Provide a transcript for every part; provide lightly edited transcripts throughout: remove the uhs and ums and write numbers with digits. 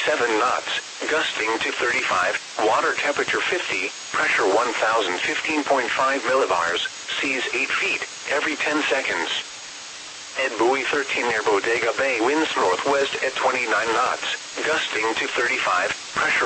knots, gusting to 35, water temperature 50, pressure 1015.5 millibars, seas 8 feet, every 10 seconds. At buoy 13 near Bodega Bay, winds northwest at 29 knots, gusting to 35, pressure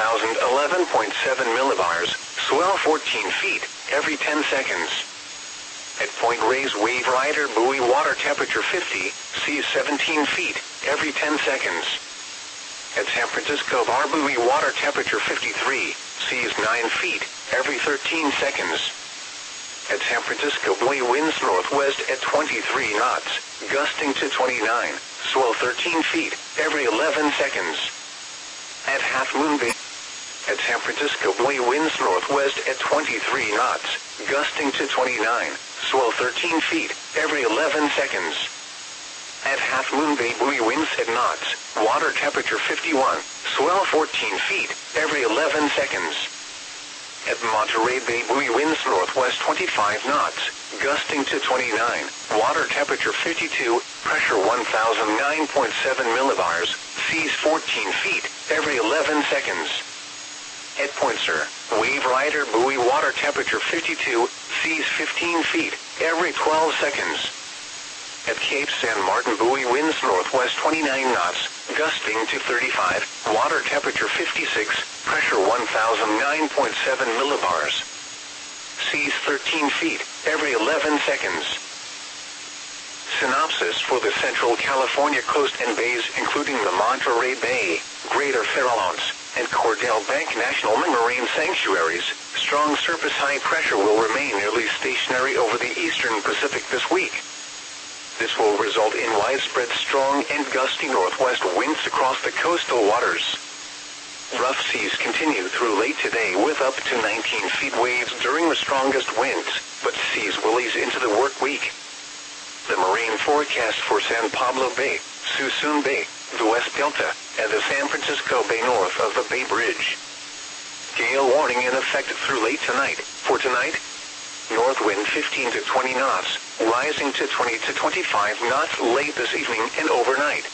1011.7 millibars, swell 14 feet, every 10 seconds. At Point Reyes Wave Rider buoy, water temperature 50, seas 17 feet, every 10 seconds. At San Francisco Bar buoy, water temperature 53, seas 9 feet, every 13 seconds. At San Francisco buoy, winds northwest at 23 knots, gusting to 29, swell 13 feet, every 11 seconds. At Half Moon Bay, at San Francisco buoy, winds northwest at 23 knots, gusting to 29, swell 13 feet, every 11 seconds. At Half Moon Bay buoy, winds at knots, water temperature 51, swell 14 feet, every 11 seconds. At Monterey Bay buoy, winds northwest 25 knots, gusting to 29, water temperature 52, pressure 1009.7 millibars, seas 14 feet, every 11 seconds. At Point Sur Wave Rider buoy, water temperature 52, seas 15 feet, every 12 seconds. At Cape San Martin buoy, winds northwest 29 knots, gusting to 35, water temperature 56, pressure 1009.7 millibars. Seas 13 feet, every 11 seconds. Synopsis for the Central California coast and bays, including the Monterey Bay, Greater Farallones, and Cordell Bank National Marine Sanctuaries. Strong surface high pressure will remain nearly stationary over the eastern Pacific this week. This will result in widespread strong and gusty northwest winds across the coastal waters. Rough seas continue through late today with up to 19 feet waves during the strongest winds, but seas will ease into the work week. The marine forecast for San Pablo Bay, Suisun Bay, the West Delta, and the San Francisco Bay north of the Bay Bridge. Gale warning in effect through late tonight. For tonight, north wind 15 to 20 knots, rising to 20 to 25 knots late this evening and overnight.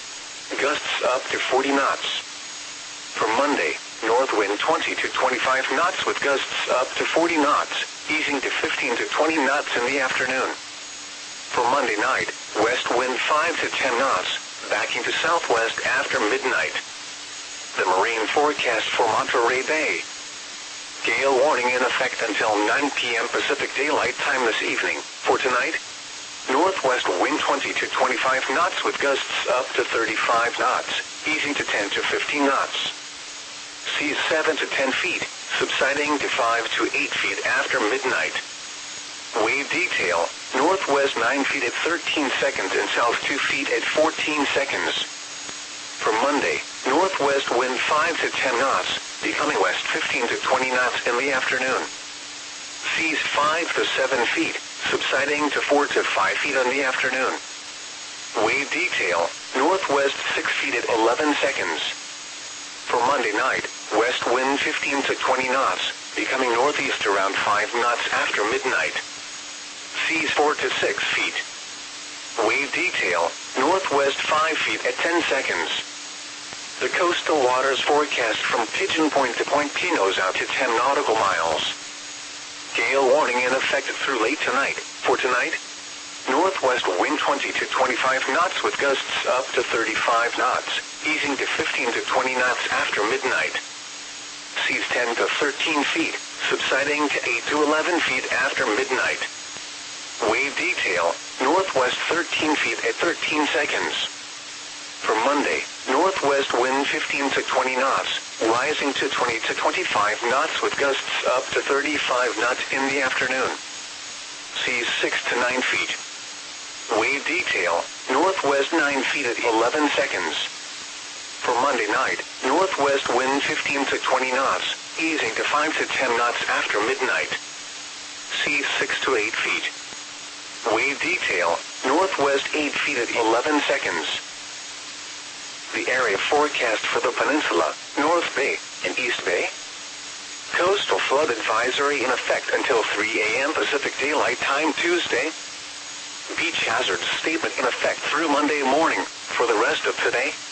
Gusts up to 40 knots. For Monday, north wind 20 to 25 knots with gusts up to 40 knots, easing to 15 to 20 knots in the afternoon. For Monday night, west wind 5 to 10 knots, backing to southwest after midnight. The marine forecast for Monterey Bay. Gale warning in effect until 9 p.m. Pacific Daylight Time this evening. For tonight, northwest wind 20 to 25 knots with gusts up to 35 knots, easing to 10 to 15 knots. Seas 7 to 10 feet, subsiding to 5 to 8 feet after midnight. Wave detail, northwest 9 feet at 13 seconds and south 2 feet at 14 seconds. For Monday, northwest wind 5 to 10 knots, becoming west 15 to 20 knots in the afternoon. Seas 5 to 7 feet, subsiding to 4 to 5 feet in the afternoon. Wave detail, northwest 6 feet at 11 seconds. For Monday night, west wind 15 to 20 knots, becoming northeast around 5 knots after midnight. Seas 4 to 6 feet. Wave detail, northwest 5 feet at 10 seconds. The coastal waters forecast from Pigeon Point to Point Pinos out to 10 nautical miles. Gale warning in effect through late tonight. For tonight, northwest wind 20 to 25 knots with gusts up to 35 knots, easing to 15 to 20 knots after midnight. Seas 10 to 13 feet, subsiding to 8 to 11 feet after midnight. Wave detail, northwest 13 feet at 13 seconds. For Monday, northwest wind 15 to 20 knots, rising to 20 to 25 knots with gusts up to 35 knots in the afternoon. Seas 6 to 9 feet. Wave detail, northwest 9 feet at 11 seconds. For Monday night, northwest wind 15 to 20 knots, easing to 5 to 10 knots after midnight. Seas 6 to 8 feet. Wave detail, northwest 8 feet at 11 seconds. The area forecast for the peninsula, North Bay, and East Bay. Coastal flood advisory in effect until 3 a.m. Pacific Daylight Time Tuesday. Beach hazard statement in effect through Monday morning. For the rest of today,